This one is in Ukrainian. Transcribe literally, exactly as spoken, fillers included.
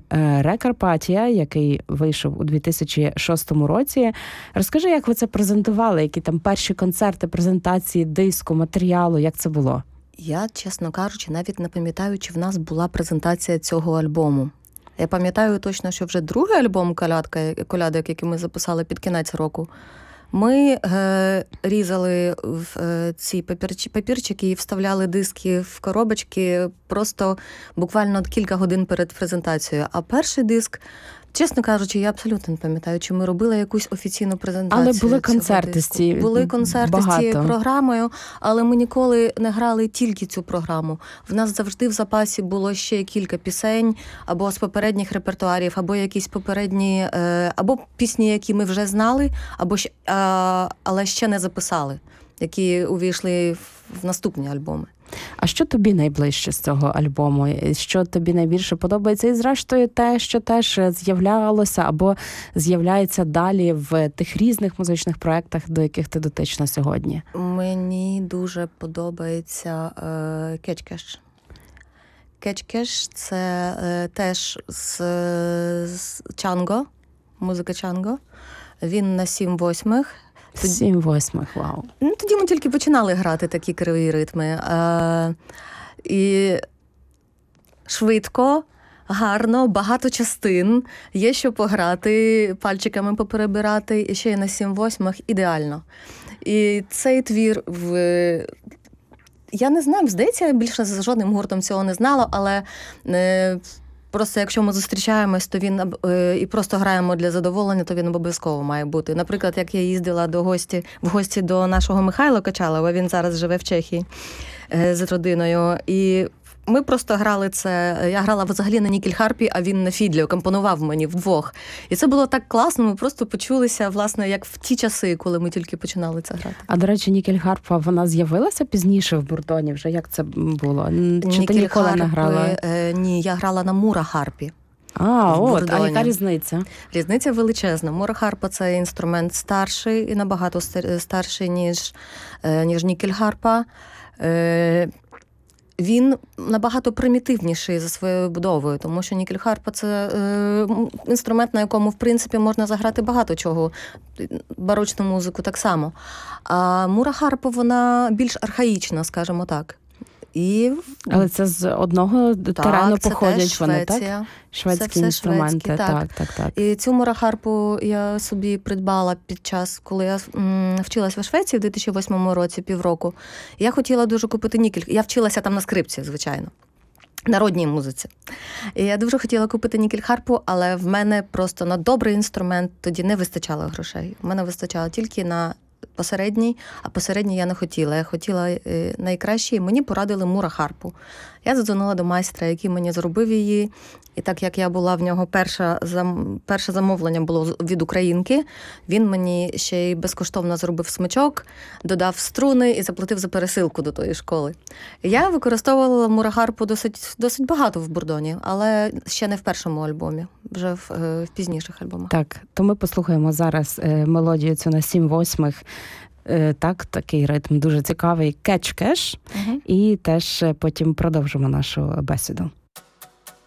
«Рекарпатія», який вийшов у дві тисячі шостому році. Розкажи, як ви це презентували, які там перші концерти, презентації диску, матеріалу, як це було? Я, чесно кажучи, навіть не пам'ятаю, чи в нас була презентація цього альбому. Я пам'ятаю точно, що вже другий альбом «Колядка», «Колядок», який ми записали під кінець року, ми е, різали в е, ці папірч, папірчики і вставляли диски в коробочки просто буквально кілька годин перед презентацією. А перший диск, чесно кажучи, я абсолютно не пам'ятаю, чи ми робили якусь офіційну презентацію. Але були концерти з цією Були концерти багато. з цією програмою, але ми ніколи не грали тільки цю програму. В нас завжди в запасі було ще кілька пісень, або з попередніх репертуарів, або якісь попередні, або пісні, які ми вже знали, або але ще не записали, які увійшли в наступні альбоми. А що тобі найближче з цього альбому? Що тобі найбільше подобається? І зрештою те, що теж з'являлося або з'являється далі в тих різних музичних проєктах, до яких ти дотична сьогодні? Мені дуже подобається е, «Кетчкеш». «Кетчкеш» – це е, теж з, з Чанго, музика Чанго. Він на сім восьмих. Сім восьмих, вау. Ну, тоді ми тільки починали грати такі криві ритми. А, і швидко, гарно, багато частин. Є що пограти, пальчиками поперебирати. І ще й на сім восьмих ідеально. І цей твір в... Я не знаю, здається, я більше за жодним гуртом цього не знала, але... Просто якщо ми зустрічаємось, то він е, і просто граємо для задоволення, то він обов'язково має бути. Наприклад, як я їздила до гості, в гості до нашого Михайла Качалова, він зараз живе в Чехії е, з родиною, і ми просто грали це, я грала взагалі на нікель-харпі, а він на фідлі, компонував мені вдвох. І це було так класно, ми просто почулися, власне, як в ті часи, коли ми тільки починали це грати. А, до речі, нікель-харпа, вона з'явилася пізніше в Бурдоні вже? Як це було? Чи ти ніколи не грала? Е, ні, я грала на мура-харпі. А, от, а яка різниця? Різниця величезна. Мура-харпа – це інструмент старший і набагато старший, ніж, ніж нікель-харпа. Е, Він набагато примітивніший за своєю будовою, тому що нікель-харпа – це е, інструмент, на якому, в принципі, можна заграти багато чого, барочну музику так само. А мура-харпа, вона більш архаїчна, скажімо так. І... Але це з одного так, терену походять вони, так? Шведські це інструменти, так. так, так, так. І цю мура-харпу я собі придбала під час, коли я м, вчилася в Швеції в дві тисячі восьмому році, півроку. Я хотіла дуже купити нікель. Я вчилася там на скрипці, звичайно. Народній музиці. І я дуже хотіла купити нікель-харпу, але в мене просто на добрий інструмент тоді не вистачало грошей. В мене вистачало тільки на посередній, а посередній я не хотіла. Я хотіла найкраще, і мені порадили мура-харпу. Я задзвонила до майстра, який мені зробив її, і так як я була в нього, перша, зам... перше замовлення було від українки, він мені ще й безкоштовно зробив смичок, додав струни і заплатив за пересилку до тої школи. Я використовувала мура-харпу досить, досить багато в Бурдоні, але ще не в першому альбомі, вже в, в пізніших альбомах. Так, то ми послухаємо зараз мелодію цю на сім восьмих. Так, такий ритм дуже цікавий. «Кетчкеш». Угу. І теж потім продовжимо нашу бесіду.